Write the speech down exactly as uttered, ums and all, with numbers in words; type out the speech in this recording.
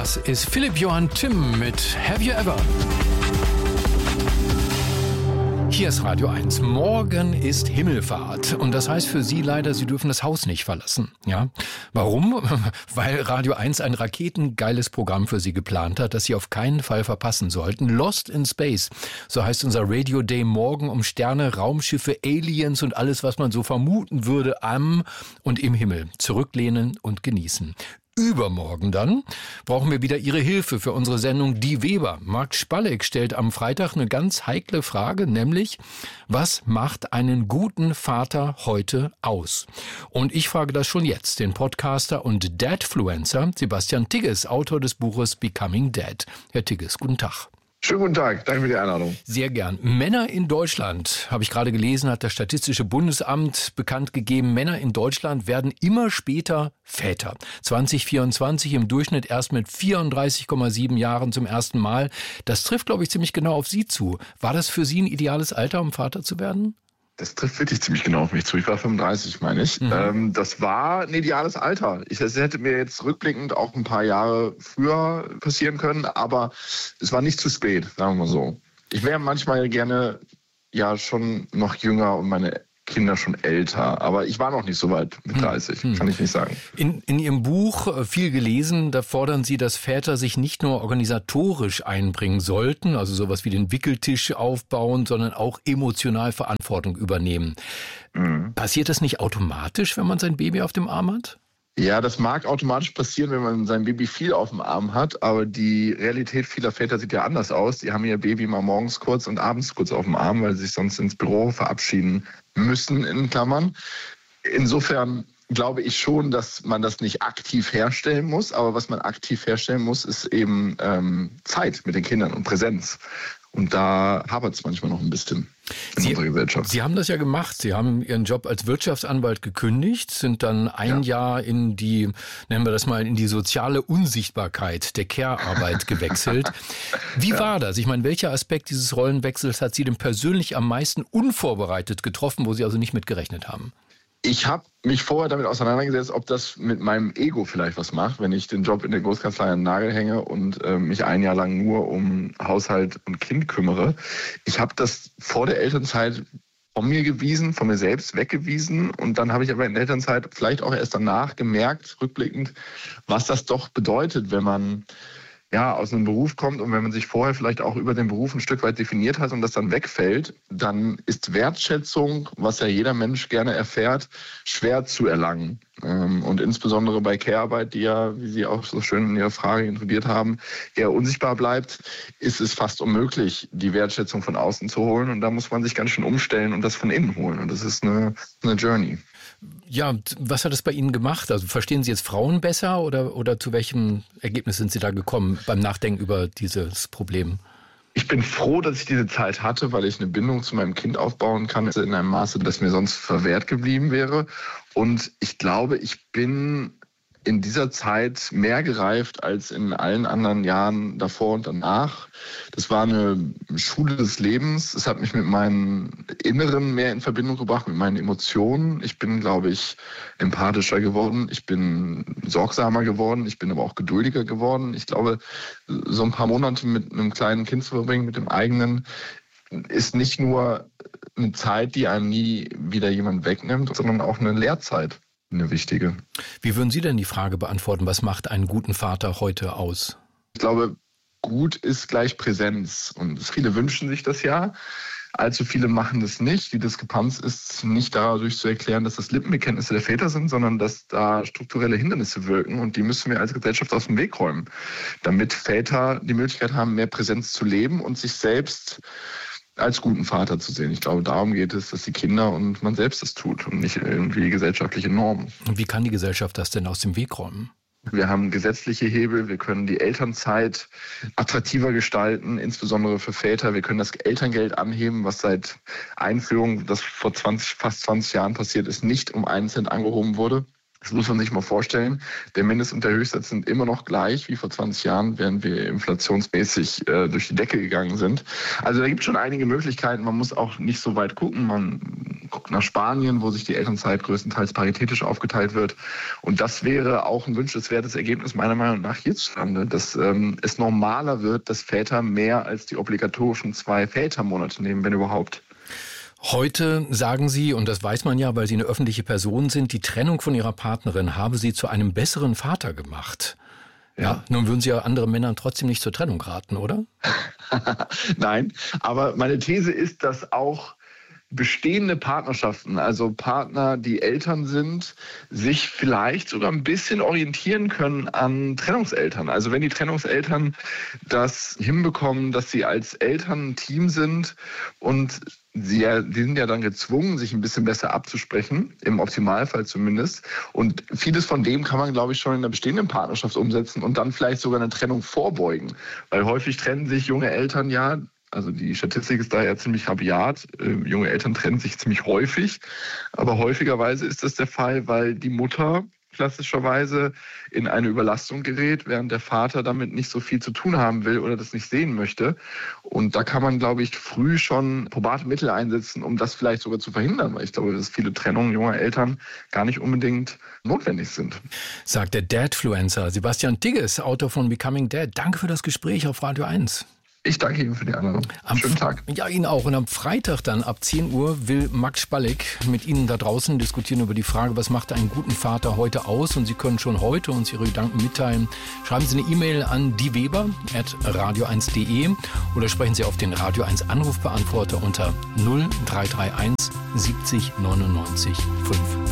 Das ist Philipp Johann Timm mit Have You Ever? Hier ist Radio eins. Morgen ist Himmelfahrt. Und das heißt für Sie leider, Sie dürfen das Haus nicht verlassen. Ja? Warum? Weil Radio eins ein raketengeiles Programm für Sie geplant hat, das Sie auf keinen Fall verpassen sollten. Lost in Space. So heißt unser Radio Day morgen um Sterne, Raumschiffe, Aliens und alles, was man so vermuten würde am und im Himmel. Zurücklehnen und genießen. Übermorgen dann brauchen wir wieder Ihre Hilfe für unsere Sendung Die Weber. Marc Spalleck stellt am Freitag eine ganz heikle Frage, nämlich, was macht einen guten Vater heute aus? Und ich frage das schon jetzt, den Podcaster und Dadfluencer Sebastian Tigges, Autor des Buches Becoming Dad. Herr Tigges, guten Tag. Schönen guten Tag, danke für die Einladung. Sehr gern. Männer in Deutschland, habe ich gerade gelesen, hat das Statistische Bundesamt bekannt gegeben, Männer in Deutschland werden immer später Väter. zwanzig vierundzwanzig im Durchschnitt erst mit vierunddreißig Komma sieben Jahren zum ersten Mal. Das trifft, glaube ich, ziemlich genau auf Sie zu. War das für Sie ein ideales Alter, um Vater zu werden? Das trifft wirklich ziemlich genau auf mich zu. Ich war fünfunddreißig, meine ich. Mhm. Ähm, das war ein ideales Alter. Ich, das hätte mir jetzt rückblickend auch ein paar Jahre früher passieren können, aber es war nicht zu spät, sagen wir mal so. Ich wäre manchmal gerne ja schon noch jünger und meine Kinder schon älter, aber ich war noch nicht so weit mit dreißig, hm. kann ich nicht sagen. In, in Ihrem Buch, viel gelesen, da fordern Sie, dass Väter sich nicht nur organisatorisch einbringen sollten, also sowas wie den Wickeltisch aufbauen, sondern auch emotional Verantwortung übernehmen. Mhm. Passiert das nicht automatisch, wenn man sein Baby auf dem Arm hat? Ja, das mag automatisch passieren, wenn man sein Baby viel auf dem Arm hat, aber die Realität vieler Väter sieht ja anders aus. Die haben ihr Baby mal morgens kurz und abends kurz auf dem Arm, weil sie sich sonst ins Büro verabschieden müssen, in Klammern. Insofern glaube ich schon, dass man das nicht aktiv herstellen muss, aber was man aktiv herstellen muss, ist eben ähm, Zeit mit den Kindern und Präsenz. Und da hapert es manchmal noch ein bisschen in Sie, unserer Gesellschaft. Sie haben das ja gemacht. Sie haben Ihren Job als Wirtschaftsanwalt gekündigt, sind dann ein ja. Jahr in die, nennen wir das mal, in die soziale Unsichtbarkeit der Care-Arbeit gewechselt. Wie ja. war das? Ich meine, welcher Aspekt dieses Rollenwechsels hat Sie denn persönlich am meisten unvorbereitet getroffen, wo Sie also nicht mit gerechnet haben? Ich habe mich vorher damit auseinandergesetzt, ob das mit meinem Ego vielleicht was macht, wenn ich den Job in der Großkanzlei an den Nagel hänge und äh, mich ein Jahr lang nur um Haushalt und Kind kümmere. Ich habe das vor der Elternzeit von mir gewiesen, von mir selbst weggewiesen. Und dann habe ich aber in der Elternzeit vielleicht auch erst danach gemerkt, rückblickend, was das doch bedeutet, wenn man ja, aus einem Beruf kommt und wenn man sich vorher vielleicht auch über den Beruf ein Stück weit definiert hat und das dann wegfällt, dann ist Wertschätzung, was ja jeder Mensch gerne erfährt, schwer zu erlangen. Und insbesondere bei Care-Arbeit, die ja, wie Sie auch so schön in Ihrer Frage introduziert haben, eher unsichtbar bleibt, ist es fast unmöglich, die Wertschätzung von außen zu holen. Und da muss man sich ganz schön umstellen und das von innen holen. Und das ist eine, eine Journey. Ja, was hat es bei Ihnen gemacht? Also verstehen Sie jetzt Frauen besser oder, oder zu welchem Ergebnis sind Sie da gekommen beim Nachdenken über dieses Problem? Ich bin froh, dass ich diese Zeit hatte, weil ich eine Bindung zu meinem Kind aufbauen kann, in einem Maße, das mir sonst verwehrt geblieben wäre. Und ich glaube, ich bin in dieser Zeit mehr gereift als in allen anderen Jahren davor und danach. Das war eine Schule des Lebens. Es hat mich mit meinem Inneren mehr in Verbindung gebracht, mit meinen Emotionen. Ich bin, glaube ich, empathischer geworden. Ich bin sorgsamer geworden. Ich bin aber auch geduldiger geworden. Ich glaube, so ein paar Monate mit einem kleinen Kind zu verbringen, mit dem eigenen, ist nicht nur eine Zeit, die einem nie wieder jemand wegnimmt, sondern auch eine Lehrzeit. Eine wichtige. Wie würden Sie denn die Frage beantworten, was macht einen guten Vater heute aus? Ich glaube, gut ist gleich Präsenz. Und viele wünschen sich das ja. Allzu viele machen das nicht. Die Diskrepanz ist nicht dadurch zu erklären, dass das Lippenbekenntnisse der Väter sind, sondern dass da strukturelle Hindernisse wirken. Und die müssen wir als Gesellschaft aus dem Weg räumen, damit Väter die Möglichkeit haben, mehr Präsenz zu leben und sich selbst als guten Vater zu sehen. Ich glaube, darum geht es, dass die Kinder und man selbst das tut und nicht irgendwie gesellschaftliche Normen. Und wie kann die Gesellschaft das denn aus dem Weg räumen? Wir haben gesetzliche Hebel, wir können die Elternzeit attraktiver gestalten, insbesondere für Väter. Wir können das Elterngeld anheben, was seit Einführung, das vor zwanzig, fast zwanzig Jahren passiert ist, nicht um einen Cent angehoben wurde. Das muss man sich mal vorstellen. Der Mindest- und der Höchstsatz sind immer noch gleich wie vor zwanzig Jahren, während wir inflationsmäßig äh, durch die Decke gegangen sind. Also da gibt es schon einige Möglichkeiten. Man muss auch nicht so weit gucken. Man guckt nach Spanien, wo sich die Elternzeit größtenteils paritätisch aufgeteilt wird. Und das wäre auch ein wünschenswertes Ergebnis meiner Meinung nach hierzulande, dass ähm, es normaler wird, dass Väter mehr als die obligatorischen zwei Vätermonate nehmen, wenn überhaupt. Heute sagen Sie, und das weiß man ja, weil Sie eine öffentliche Person sind, die Trennung von Ihrer Partnerin habe Sie zu einem besseren Vater gemacht. Ja, ja, nun würden Sie ja anderen Männern trotzdem nicht zur Trennung raten, oder? Nein, aber meine These ist, dass auch bestehende Partnerschaften, also Partner, die Eltern sind, sich vielleicht sogar ein bisschen orientieren können an Trennungseltern. Also wenn die Trennungseltern das hinbekommen, dass sie als Eltern ein Team sind und sie ja, die sind ja dann gezwungen, sich ein bisschen besser abzusprechen, im Optimalfall zumindest. Und vieles von dem kann man, glaube ich, schon in der bestehenden Partnerschaft umsetzen und dann vielleicht sogar eine Trennung vorbeugen. Weil häufig trennen sich junge Eltern ja, also die Statistik ist da ja ziemlich rabiat. Äh, junge Eltern trennen sich ziemlich häufig. Aber häufigerweise ist das der Fall, weil die Mutter klassischerweise in eine Überlastung gerät, während der Vater damit nicht so viel zu tun haben will oder das nicht sehen möchte. Und da kann man, glaube ich, früh schon probate Mittel einsetzen, um das vielleicht sogar zu verhindern, weil ich glaube, dass viele Trennungen junger Eltern gar nicht unbedingt notwendig sind. Sagt der Dadfluencer Sebastian Tigges, Autor von Becoming Dad. Danke für das Gespräch auf Radio eins. Ich danke Ihnen für die Einladung. Schönen Tag. Ja, Ihnen auch. Und am Freitag dann ab zehn Uhr will Max Spalleck mit Ihnen da draußen diskutieren über die Frage, was macht einen guten Vater heute aus? Und Sie können schon heute uns Ihre Gedanken mitteilen. Schreiben Sie eine E-Mail an dieweber at radio eins punkt de oder sprechen Sie auf den Radio eins Anrufbeantworter unter null drei drei eins siebzig neunundneunzig fünf.